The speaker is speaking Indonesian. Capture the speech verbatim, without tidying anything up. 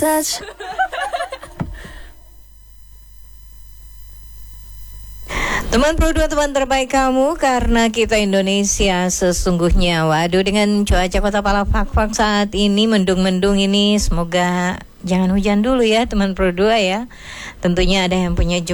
touch. Teman Pro dua, teman terbaik kamu, karena kita Indonesia sesungguhnya. Waduh, dengan cuaca Kota Palafak saat ini mendung-mendung ini, semoga jangan hujan dulu ya teman Pro dua ya. Tentunya ada yang punya